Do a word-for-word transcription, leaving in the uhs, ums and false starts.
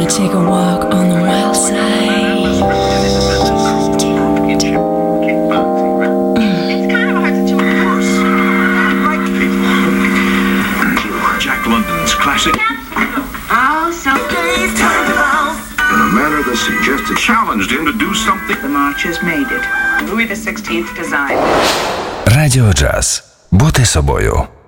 take a walk on the wild side. Jack London's classic. Oh, so please turn around. In a manner that suggested challenged him to do something. The marchers made it. Louis the sixteenth design. Радіо Джаз. Бути собою.